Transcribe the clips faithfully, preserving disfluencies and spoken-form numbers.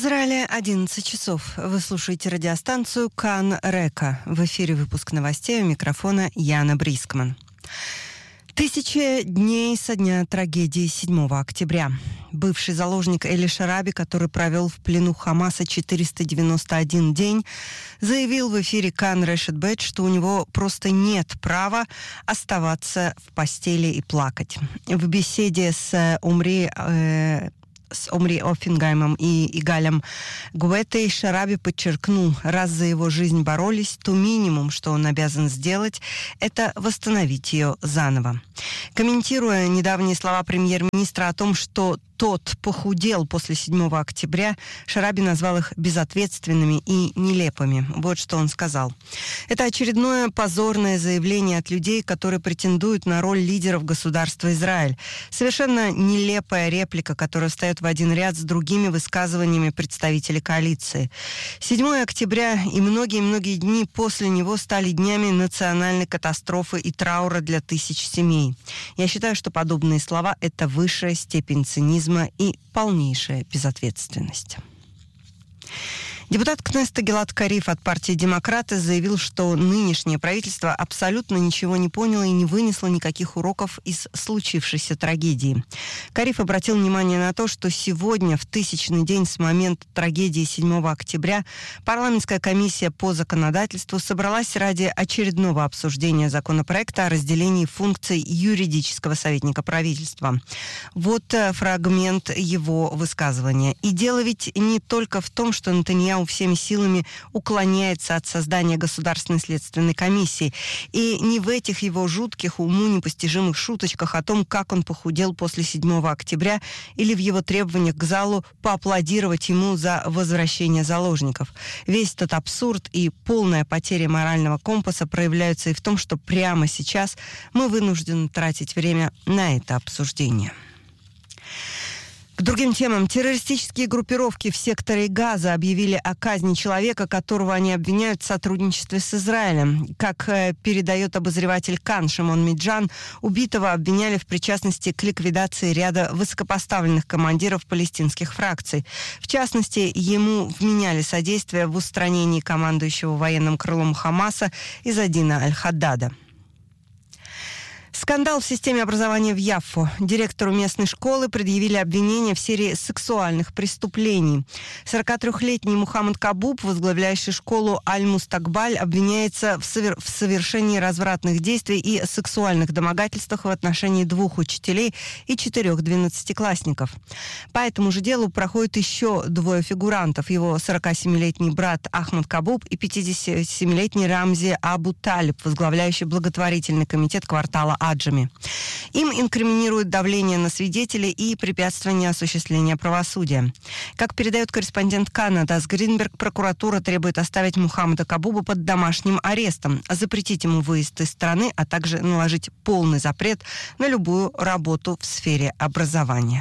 Израиле одиннадцать часов. Вы слушаете радиостанцию Кан Река. В эфире выпуск новостей, у микрофона Яна Брискман. Тысяча дней со дня трагедии седьмого октября. Бывший заложник Эли Шараби, который провел в плену Хамаса четыреста девяносто один день, заявил в эфире Кан Решет Бет, что у него просто нет права оставаться в постели и плакать. В беседе с Умри... Э, с Омри Оффенгаймом и Игалем Гуэтой Шараби подчеркнул, раз за его жизнь боролись, то минимум, что он обязан сделать, это восстановить ее заново. Комментируя недавние слова премьер-министра о том, что тот похудел после седьмого октября, Шараби назвал их безответственными и нелепыми. Вот что он сказал. Это очередное позорное заявление от людей, которые претендуют на роль лидеров государства Израиль. Совершенно нелепая реплика, которая встает в один ряд с другими высказываниями представителей коалиции. седьмого октября и многие-многие дни после него стали днями национальной катастрофы и траура для тысяч семей. Я считаю, что подобные слова – это высшая степень цинизма и полнейшая безответственность. Депутат Кнессета Гилад Кариф от партии «Демократы» заявил, что нынешнее правительство абсолютно ничего не поняло и не вынесло никаких уроков из случившейся трагедии. Кариф обратил внимание на то, что сегодня, в тысячный день с момента трагедии седьмого октября, парламентская комиссия по законодательству собралась ради очередного обсуждения законопроекта о разделении функций юридического советника правительства. Вот фрагмент его высказывания. «И дело ведь не только в том, что Нетаньяху всеми силами уклоняется от создания Государственной следственной комиссии. И не в этих его жутких, уму непостижимых шуточках о том, как он похудел после седьмого октября, или в его требованиях к залу поаплодировать ему за возвращение заложников. Весь этот абсурд и полная потеря морального компаса проявляются и в том, что прямо сейчас мы вынуждены тратить время на это обсуждение». К другим темам. Террористические группировки в секторе Газа объявили о казни человека, которого они обвиняют в сотрудничестве с Израилем. Как э, передает обозреватель Кан Шимон Миджан, убитого обвиняли в причастности к ликвидации ряда высокопоставленных командиров палестинских фракций. В частности, ему вменяли содействие в устранении командующего военным крылом Хамаса Изадина Аль-Хаддада. Скандал в системе образования в Яффо. Директору местной школы предъявили обвинения в серии сексуальных преступлений. сорокатрёхлетний Мухаммад Кабуб, возглавляющий школу Аль-Мустакбаль, обвиняется в, совер... в совершении развратных действий и сексуальных домогательствах в отношении двух учителей и четырех двенадцатиклассников. По этому же делу проходят еще двое фигурантов. Его сорокасемилетний брат Ахмад Кабуб и пятидесятисемилетний Рамзи Абу Талиб, возглавляющий благотворительный комитет квартала Аджами. Им инкриминируют давление на свидетелей и препятствование осуществления правосудия. Как передает корреспондент Кана Дас Гринберг, прокуратура требует оставить Мухаммада Кабуба под домашним арестом, запретить ему выезд из страны, а также наложить полный запрет на любую работу в сфере образования.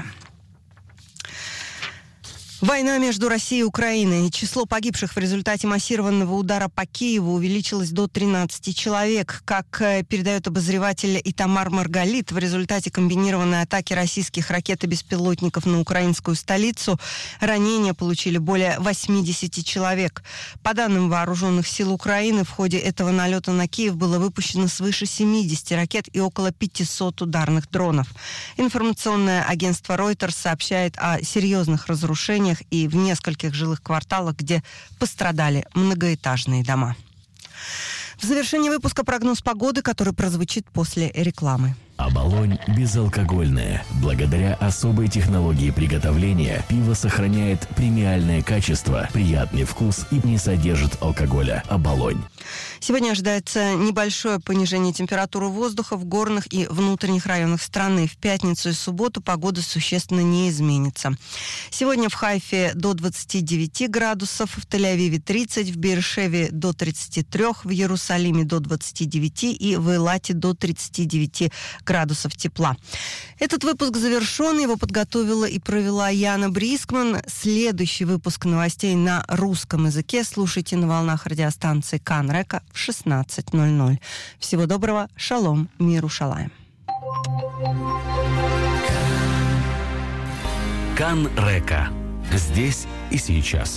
Война между Россией и Украиной. Число погибших в результате массированного удара по Киеву увеличилось до тринадцати человек. Как передает обозреватель Итамар Маргалит, в результате комбинированной атаки российских ракет и беспилотников на украинскую столицу ранения получили более восьмидесяти человек. По данным вооруженных сил Украины, в ходе этого налета на Киев было выпущено свыше семидесяти ракет и около пятисот ударных дронов. Информационное агентство Reuters сообщает о серьезных разрушениях и в нескольких жилых кварталах, где пострадали многоэтажные дома. В завершении выпуска прогноз погоды, который прозвучит после рекламы. Оболонь безалкогольное. Благодаря особой технологии приготовления пиво сохраняет премиальное качество, приятный вкус и не содержит алкоголя. Оболонь. Сегодня ожидается небольшое понижение температуры воздуха в горных и внутренних районах страны. В пятницу и субботу погода существенно не изменится. Сегодня в Хайфе до двадцати девяти градусов, в Тель-Авиве тридцать, в Беэр-Шеве до тридцати трёх, в Иерусалиме до двадцати девяти и в Эйлате до тридцати девяти градусов тепла. Этот выпуск завершен. Его подготовила и провела Яна Брискман. Следующий выпуск новостей на русском языке слушайте на волнах радиостанции Кан Река в шестнадцать ноль ноль. Всего доброго. Шалом. Мир Ушалаем. Кан Река. Здесь и сейчас.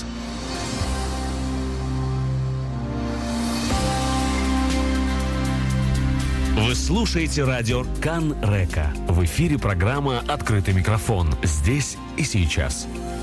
Вы слушаете радио Кан Река. В эфире программа «Открытый микрофон». Здесь и сейчас.